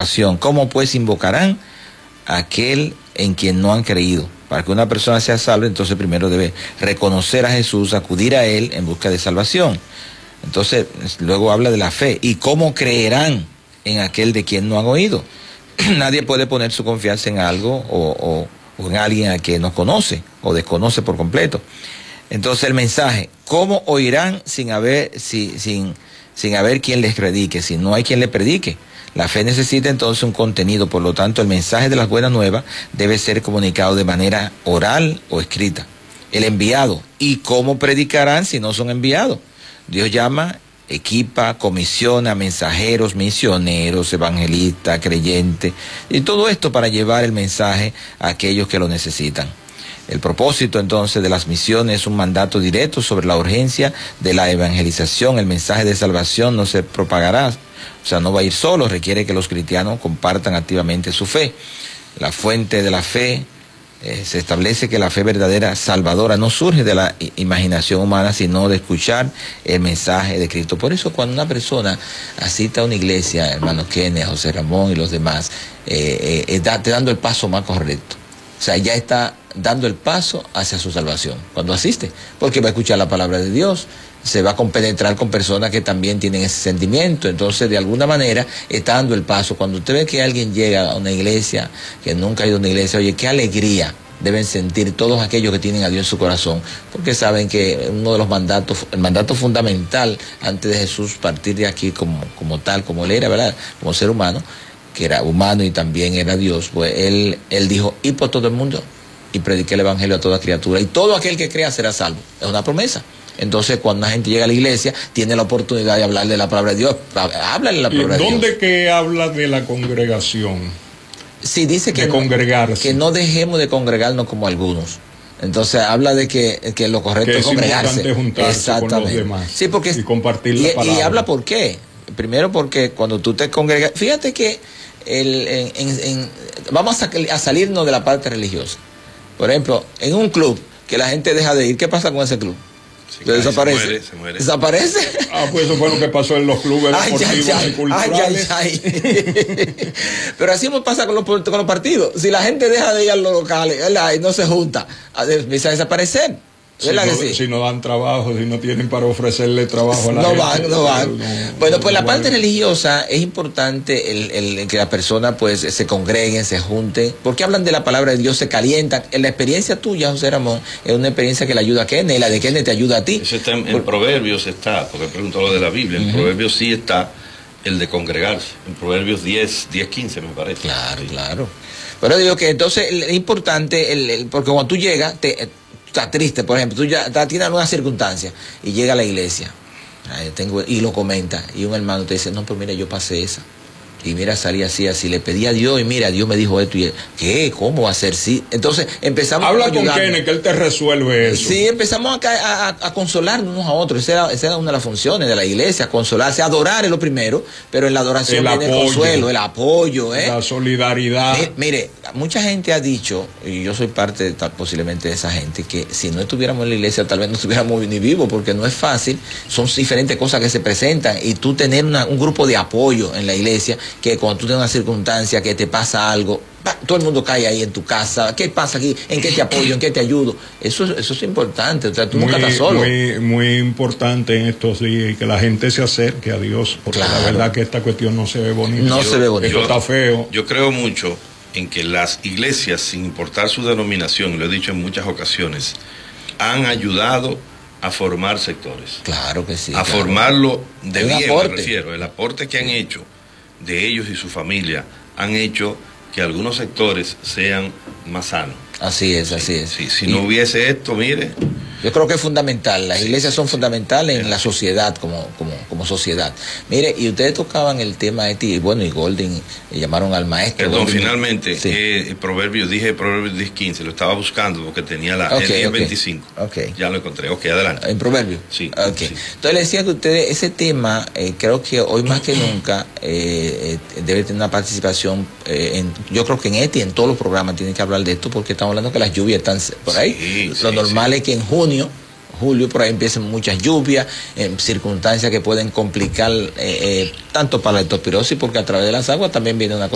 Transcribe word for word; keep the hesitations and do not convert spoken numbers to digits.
salvación. ¿Cómo pues invocarán a aquel en quien no han creído? Para que una persona sea salva, entonces primero debe reconocer a Jesús, acudir a Él en busca de salvación. Entonces, luego habla de la fe. ¿Y cómo creerán en aquel de quien no han oído? Nadie puede poner su confianza en algo o, o, o en alguien a quien no conoce o desconoce por completo. Entonces el mensaje, ¿cómo oirán sin haber, si, sin, sin haber quien les predique? Si no hay quien les predique. La fe necesita entonces un contenido, por lo tanto el mensaje de las buenas nuevas debe ser comunicado de manera oral o escrita. El enviado, ¿y cómo predicarán si no son enviados? Dios llama, equipa, comisiona mensajeros, misioneros, evangelistas, creyentes, y todo esto para llevar el mensaje a aquellos que lo necesitan. El propósito entonces de las misiones es un mandato directo sobre la urgencia de la evangelización. El mensaje de salvación no se propagará, o sea, no va a ir solo, requiere que los cristianos compartan activamente su fe. La fuente de la fe, eh, se establece que la fe verdadera salvadora no surge de la imaginación humana, sino de escuchar el mensaje de Cristo. Por eso cuando una persona asista a una iglesia, hermano Kenneth, José Ramón y los demás, eh, eh, está dando el paso más correcto. O sea, ya está dando el paso hacia su salvación cuando asiste, porque va a escuchar la palabra de Dios, se va a compenetrar con personas que también tienen ese sentimiento. Entonces, de alguna manera, está dando el paso. Cuando usted ve que alguien llega a una iglesia, que nunca ha ido a una iglesia, oye, qué alegría deben sentir todos aquellos que tienen a Dios en su corazón, porque saben que uno de los mandatos, el mandato fundamental antes de Jesús partir de aquí como, como tal, como él era, ¿verdad?, como ser humano, que era humano y también era Dios, pues él, él dijo, y por todo el mundo, y prediqué el evangelio a toda criatura, y todo aquel que crea será salvo. Es una promesa. Entonces, cuando una gente llega a la iglesia, tiene la oportunidad de hablar de la palabra de Dios. Háblale la palabra de Dios. ¿Dónde que habla de la congregación? Sí, dice que, de congregarse. que no dejemos de congregarnos como algunos. Entonces habla de que, que lo correcto que es congregarse. Es juntarse Exactamente. Con los demás. Sí, porque y compartir la y, palabra. Y habla por qué. Primero porque cuando tú te congregas, fíjate que el, en, en, en, vamos a, a salirnos de la parte religiosa. Por ejemplo, en un club que la gente deja de ir, ¿qué pasa con ese club? Sí, desaparece. Se muere, se muere. ¿Desaparece? Ah, pues eso fue lo que pasó en los clubes ay, deportivos ay, y culturales. Ay, ay, ay. Pero así nos pasa con los, con los partidos. Si la gente deja de ir a los locales, ¿verdad?, y no se junta, empieza a desaparecer. Si no, sí? si no dan trabajo, si no tienen para ofrecerle trabajo a la no gente. Van, no van, no, bueno, no, pues no la parte van. religiosa es importante el, el, el que la persona pues se congreguen, se junten, porque hablan de la palabra de Dios, se calientan. En la experiencia tuya, José Ramón, es una experiencia que le ayuda a Kenneth, y la de Kenneth te ayuda a ti. Eso está en, Por... en Proverbios está, porque pregunto lo de la Biblia, en uh-huh. Proverbios sí está el de congregarse, en Proverbios diez, diez, quince me parece. Claro, sí. claro. Pero digo que entonces es importante, el, el, porque cuando tú llegas, te... estás triste, por ejemplo, tú ya tienes alguna circunstancia y llega a la iglesia ay, tengo, y lo comenta, y un hermano te dice, no, pues mira, yo pasé esa, y mira, salí así, así, le pedí a Dios, y mira, Dios me dijo esto, y ¿qué? ¿Cómo va a ser? Sí, entonces empezamos habla a con Kenneth, que él te resuelve eso. Sí, empezamos a, a, a consolarnos unos a otros. Esa era, esa era una de las funciones de la iglesia, consolarse, adorar es lo primero, pero en la adoración el viene apoyo, el consuelo, el apoyo, ¿eh? La solidaridad. Mire, mire, mucha gente ha dicho, y yo soy parte de, posiblemente de esa gente, que si no estuviéramos en la iglesia tal vez no estuviéramos ni vivos, porque no es fácil, son diferentes cosas que se presentan, y tú tener una, un grupo de apoyo en la iglesia, que cuando tú tienes una circunstancia, que te pasa algo, todo el mundo cae ahí en tu casa, ¿qué pasa aquí? ¿En qué te apoyo? ¿En qué te ayudo? Eso, eso es importante, o sea, tú muy, nunca estás solo. Muy, muy importante en estos días, y que la gente se acerque a Dios, porque claro, la verdad que esta cuestión no se ve bonita. No yo, se ve bonita. Esto está feo. Yo creo mucho en que las iglesias, sin importar su denominación, lo he dicho en muchas ocasiones, han ayudado a formar sectores. Claro que sí. A claro. formarlo de Un bien, aporte. me refiero. El aporte que han hecho de ellos y su familia han hecho que algunos sectores sean más sanos. Así es, sí, así es. Sí, si y no hubiese esto, mire... Yo creo que es fundamental, las iglesias son fundamentales en la sociedad, como, como, como sociedad. Mire, y ustedes tocaban el tema de ti, bueno, y Golden, y llamaron al maestro. Perdón, Golden, finalmente, sí. eh, el proverbio, dije Proverbios diez quince, lo estaba buscando porque tenía la okay, el diez okay, veinticinco. Okay. Ya lo encontré, ok, adelante. ¿En Proverbio? Sí. Okay. Sí. Entonces le decía que ustedes, ese tema, eh, creo que hoy más que nunca eh, eh, debe tener una participación, eh, en, yo creo que en este y en todos los programas tienen que hablar de esto, porque estamos hablando que las lluvias están por ahí. Sí, Lo sí, normal sí. es que en junio, julio, por ahí empiezan muchas lluvias, eh, circunstancias que pueden complicar eh, eh, tanto para la leptospirosis, porque a través de las aguas también viene una